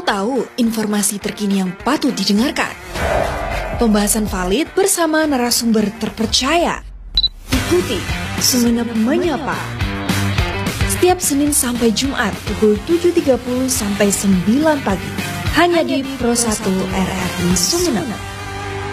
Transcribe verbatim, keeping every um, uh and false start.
Mau tahu informasi terkini yang patut didengarkan? Pembahasan valid bersama narasumber terpercaya. Ikuti Sumeneb Menyapa. Setiap Senin sampai Jumat pukul tujuh tiga puluh sampai sembilan pagi. Hanya di Pro satu R R I Sumeneb.